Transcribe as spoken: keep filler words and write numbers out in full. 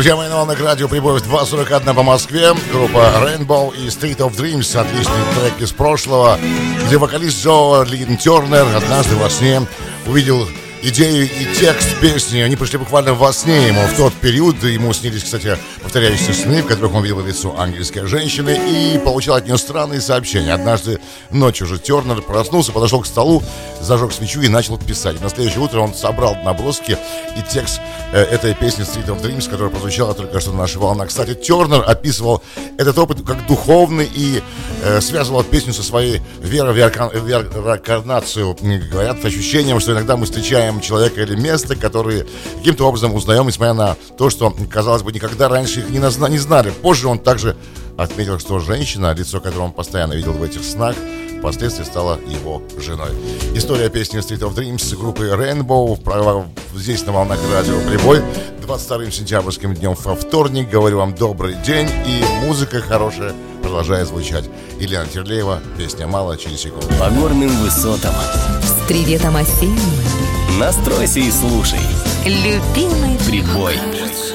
Друзья мои, на волнах радио «Прибой» два сорок один по Москве. Группа Rainbow и Street of Dreams. Отличный трек из прошлого, где вокалист Джо Лин Тернер однажды во сне увидел идею и текст песни. Они пришли буквально во сне ему в тот период. Ему снились, кстати, повторяющиеся сны, в которых он видел лицо ангельской женщины и получал от нее странные сообщения. Однажды ночью же Тернер проснулся, подошел к столу, зажег свечу и начал писать. На следующее утро он собрал наброски и текст э, этой песни Street of Dreams, которая прозвучала только что на нашей волне. Кстати, Тернер описывал этот опыт как духовный и э, связывал песню со своей верой в реинкарнацию. Говорят, ощущением, что иногда мы встречаем человека или место, которые каким-то образом узнаем, несмотря на то, что, казалось бы, никогда раньше их не, назна- не знали. Позже он также отметил, что женщина, лицо которого он постоянно видел в этих снах, впоследствии стала его женой. История песни Street of Dreams группы Rainbow здесь на волнах радио «Прибой». двадцать вторым сентябрьским днем во вторник. Говорю вам добрый день, и музыка хорошая продолжает звучать. Елена Терлеева, песня «Мало через секунду». По горным высотам. С приветом осенним. Настройся и слушай. Любимый Прибой.